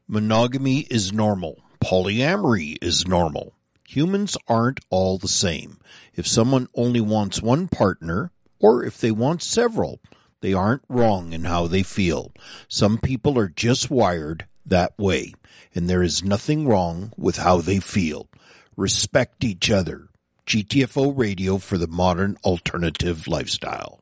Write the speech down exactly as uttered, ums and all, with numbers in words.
Monogamy is normal. Polyamory is normal. Humans aren't all the same. If someone only wants one partner, or if they want several, they aren't wrong in how they feel. Some people are just wired that way, and there is nothing wrong with how they feel. Respect each other. G T F O Radio for the modern alternative lifestyle.